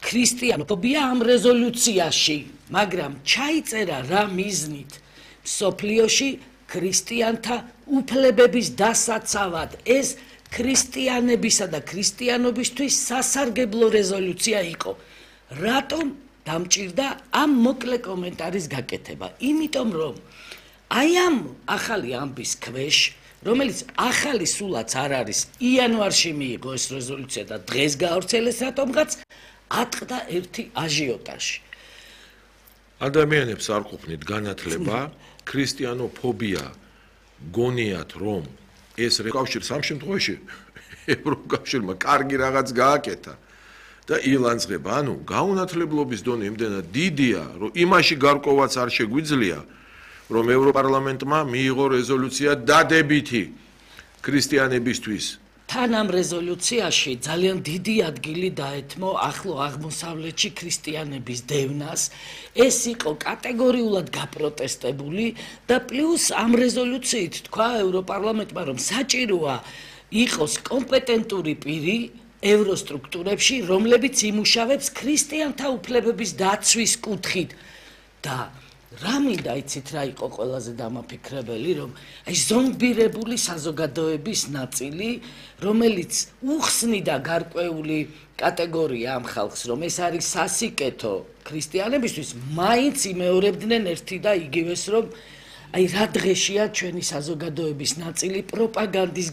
ქრისტიანოფობია ამ რეზოლუციაში, მაგრამ ჩაიწერა რა მიზნით მსოფლიოში ქრისტიანთა უფლებების დასაცავად. ეს ქრისტიანებისა და ქრისტიანობისთვის სასარგებლო რეზოლუცია იყო. რატომ დამჭირდა ამ მოკლე კომენტარის გაკეთება? იმიტომ რომ აი ამ ახალი ამბის ქვეშ, რომელიც ახალი სულაც არ არის, იანვარში მიიღო ეს რეზოლუცია და დღეს გაავრცელეს რატომღაც, ატყდა ერთი აჟიოტაჟი. ადამიანებს არ ყოფნით განათლება, ქრისტიანოფობია გონიათ რომ ეს კავშირს ამ შემთხვევაში ევროკავშირმა კარგი რაღაც გააკეთა და ილანძღება, ანუ გაუნათლებლობის დონე იმდენად დიდია, რომ იმაში გარკვევაც არ შეგვიძლია, რომ ევროპარლამენტმა მიიღო რეზოლუცია დადებითი ქრისტიანებისთვის. თან ამ რეზოლუციაში ძალიან დიდი ადგილი დაეთმო ახლო აღმოსავლეთში ქრისტიანების დევნას. ეს იყო კატეგორიულად გაპროტესტებული და პლუს ამ რეზოლუციით თქვა ევროპარლამენტმა, რომ საჭიროა იყოს კომპეტენტური პირი ევროსტრუქტურებში, რომლებიც იმუშავებს ქრისტიანთა უფლებების დაცვის კუთხით. და რა მინდა იცით რა იყო ყველაზე დამაფიქრებელი, რომ აი ზომბირებული საზოგადოების ნაწილი, რომელიც უხსნიდა გარკვეული კატეგორია ამ ხალხს, რომ ეს არის სასიკეთო ქრისტიანებისთვის, მაინც იმეორებდნენ ერთი და იგივეს, რომ აი რა დღეშია ჩვენი საზოგადოების ნაწილი პროპაგანდის